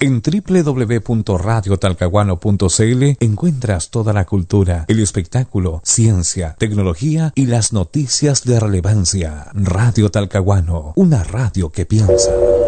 En www.radiotalcahuano.cl encuentras toda la cultura, el espectáculo, ciencia, tecnología y las noticias de relevancia. Radio Talcahuano, una radio que piensa.